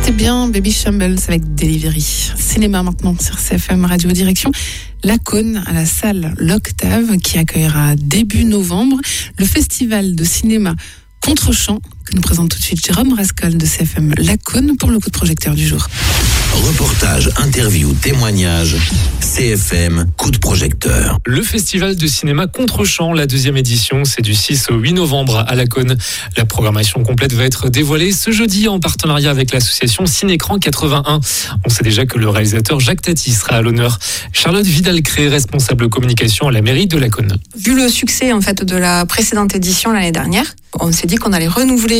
C'était bien Baby Shambles avec Delivery. Cinéma maintenant sur CFM Radio, direction Laconne à la salle L'Octave qui accueillera début novembre le festival de cinéma Contre-champ que nous présente tout de suite Jérôme Rascol de CFM Laconne pour le coup de projecteur du jour. Reportage, interview, témoignage, CFM, coup de projecteur. Le festival de cinéma Contre-champ, la 2e édition, c'est du 6 au 8 novembre à Laconne. La programmation complète va être dévoilée ce jeudi en partenariat avec l'association Cinécran 81. On sait déjà que le réalisateur Jacques Tati sera à l'honneur. Charlotte Vidal-Cré, responsable communication à la mairie de Laconne. Vu le succès en fait de la précédente édition l'année dernière, on s'est dit qu'on allait renouveler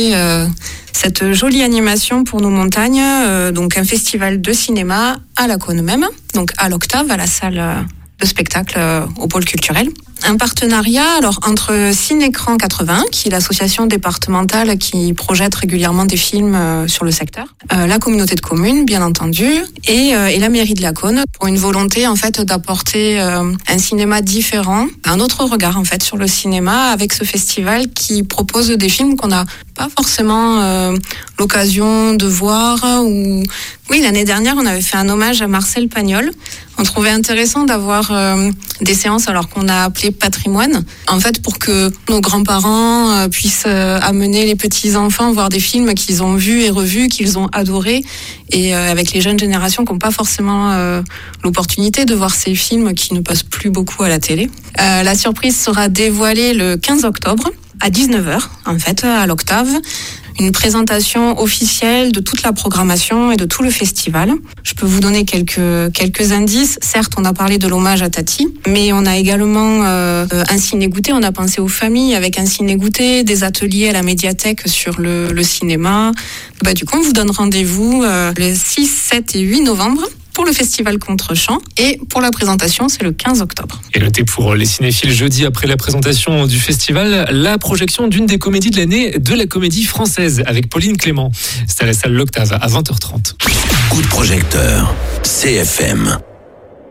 cette jolie animation pour nos montagnes, donc un festival de cinéma à Laconne même, donc à l'Octave, à la salle de spectacle au pôle culturel. Un partenariat alors entre Cinécran 81, qui est l'association départementale qui projette régulièrement des films sur le secteur, la communauté de communes bien entendu, et la mairie de Laconne, pour une volonté en fait d'apporter un cinéma différent, un autre regard en fait sur le cinéma avec ce festival qui propose des films qu'on n'a pas forcément l'occasion de voir. Oui, l'année dernière on avait fait un hommage à Marcel Pagnol. On trouvait intéressant d'avoir des séances alors qu'on a appelé patrimoine, en fait pour que nos grands-parents puissent amener les petits-enfants voir des films qu'ils ont vus et revus, qu'ils ont adorés, et avec les jeunes générations qui n'ont pas forcément l'opportunité de voir ces films qui ne passent plus beaucoup à la télé. La surprise sera dévoilée le 15 octobre à 19h en fait à l'Octave. Une présentation officielle de toute la programmation et de tout le festival. Je peux vous donner quelques indices. Certes, on a parlé de l'hommage à Tati, mais on a également un ciné-goûté. On a pensé aux familles avec un ciné-goûté, des ateliers à la médiathèque sur le cinéma. Du coup, on vous donne rendez-vous les 6, 7 et 8 novembre pour le festival Contre-champ, et pour la présentation, c'est le 15 octobre. Et notez pour les cinéphiles, jeudi après la présentation du festival, la projection d'une des comédies de l'année de la Comédie Française avec Pauline Clément. C'est à la salle L'Octave à 20h30. Coup de projecteur, CFM.